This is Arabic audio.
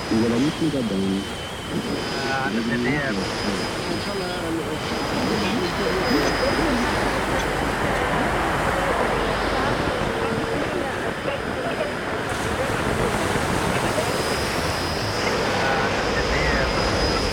Regolamento da DAN. عند الدياب. ان شاء الله